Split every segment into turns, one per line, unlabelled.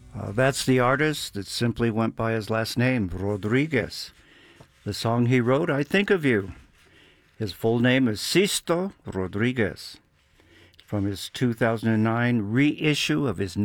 That's the artist that simply went by his last name, Rodriguez. The song he wrote, I Think of You. His full name is Sisto Rodriguez. From his 2009 reissue of his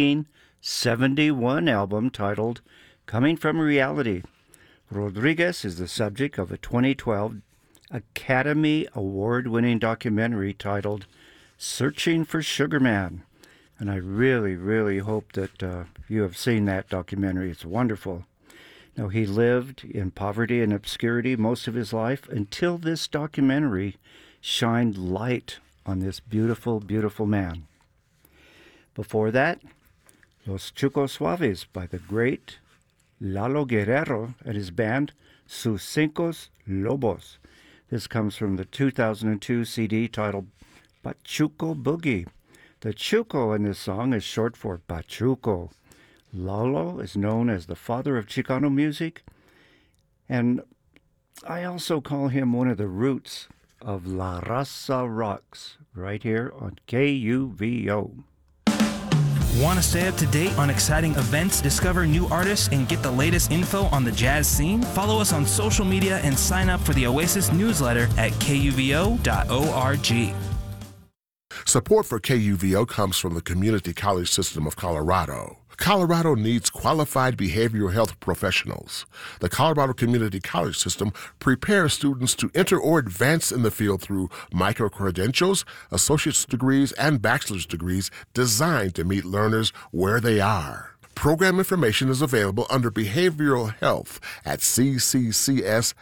1971 album titled Coming from Reality. Rodriguez is the subject of a 2012 Academy Award-winning documentary titled Searching for Sugar Man. And I really, really hope that you have seen that documentary. It's wonderful. Now, he lived in poverty and obscurity most of his life until this documentary shined light on this beautiful, beautiful man. Before that, Los Chucos Suaves by the great Lalo Guerrero and his band Sus Cinco Lobos. This comes from the 2002 CD titled Pachuco Boogie. The Chuco in this song is short for Pachuco. Lalo is known as the father of Chicano music, and I also call him one of the roots of La Raza Rocks, right here on KUVO.
Want to stay up to date on exciting events, discover new artists, and get the latest info on the jazz scene? Follow us on social media and sign up for the Oasis newsletter at kuvo.org.
Support for KUVO comes from the Community College System of Colorado. Colorado needs qualified behavioral health professionals. The Colorado Community College System prepares students to enter or advance in the field through micro-credentials, associate's degrees, and bachelor's degrees designed to meet learners where they are. Program information is available under Behavioral Health at cccs.edu.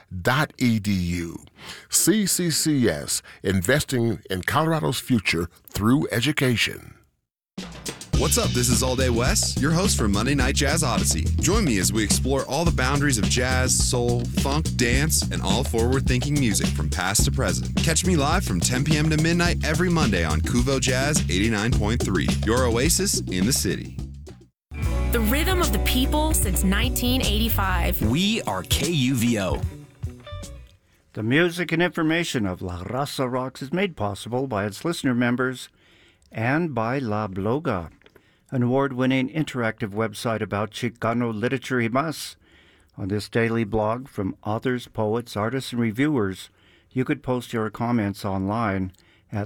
CCCS, investing in Colorado's future through education.
What's up? This is All Day Wes, your host for Monday Night Jazz Odyssey. Join me as we explore all the boundaries of jazz, soul, funk, dance, and all forward-thinking music from past to present. Catch me live from 10 p.m. to midnight every Monday on Kuvo Jazz 89.3, your oasis in the city.
The rhythm of the people since 1985.
We are KUVO.
The music and information of La Raza Rocks is made possible by its listener members and by La Bloga, an award-winning interactive website about Chicano literature y más. On this daily blog from authors, poets, artists, and reviewers, you could post your comments online at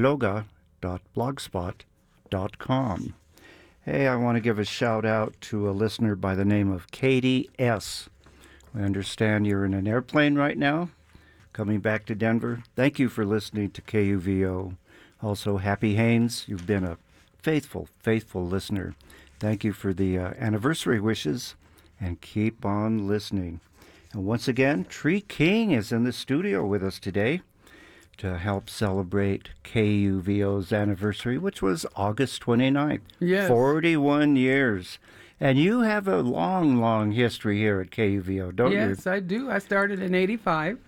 labloga.blogspot.com. Hey, I want to give a shout-out to a listener by the name of Katie S. I understand you're in an airplane right now, coming back to Denver. Thank you for listening to KUVO. Also, Happy Haynes, you've been a faithful, faithful listener. Thank you for the anniversary wishes, and keep on listening. And once again, Tree King is in the studio with us today to help celebrate KUVO's anniversary, which was August 29th.
Yes.
41 years. And you have a long, long history here at KUVO, don't you?
Yes, I do. I started in 85.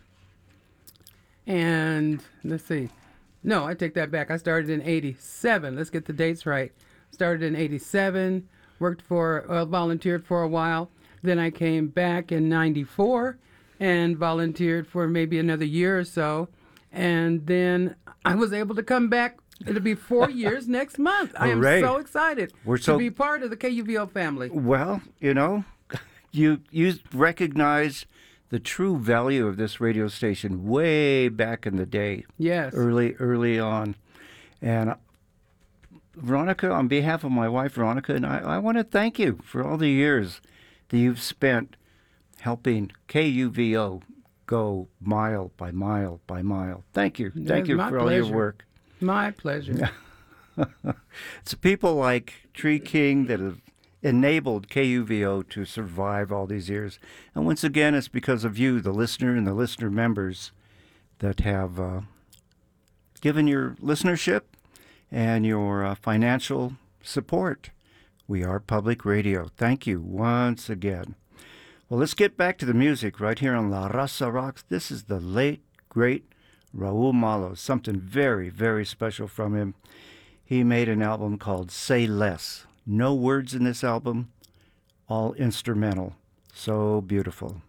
And let's see. No, I take that back. I started in 87. Let's get the dates right. Started in 87, volunteered for a while. Then I came back in 94 and volunteered for maybe another year or so. And then I was able to come back. It'll be 4 years next month. I am so excited to be part of the KUVO family.
Well, you know, you recognize the true value of this radio station way back in the day.
Yes.
Early on. And Veronica, on behalf of my wife, Veronica, and I want to thank you for all the years that you've spent helping KUVO go mile by mile by mile. Thank you. Thank you for all your work.
My pleasure.
It's people like Tree King that have enabled KUVO to survive all these years. And once again, it's because of you, the listener and the listener members, that have given your listenership and your financial support. We are public radio. Thank you once again. Well, let's get back to the music right here on La Raza Rocks. This is the late, great Raul Malo, something very, very special from him. He made an album called Say Less. No words in this album, all instrumental. So beautiful.